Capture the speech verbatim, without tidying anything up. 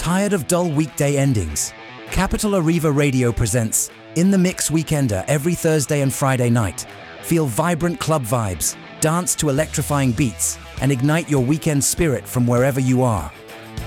Tired of dull weekday endings? Capital Arriva Radio presents In the Mix Weekender every Thursday and Friday night. Feel vibrant club vibes, dance to electrifying beats, and ignite your weekend spirit from wherever you are.